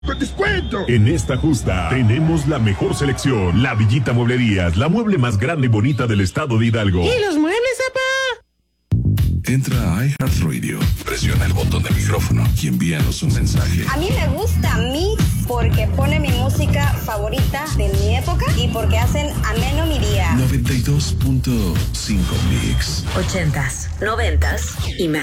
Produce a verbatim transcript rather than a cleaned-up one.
¡Con descuento! En esta justa tenemos la mejor selección. La Villita Mueblerías, la mueble más grande y bonita del estado de Hidalgo. ¿Y los muebles, papá? Entra a iHeartRadio, presiona el botón de micrófono y envíanos un mensaje. A mí me gusta Mix porque pone mi música favorita de mi época y porque hacen ameno mi día. noventa y dos punto cinco Mix. Ochentas, noventas y más.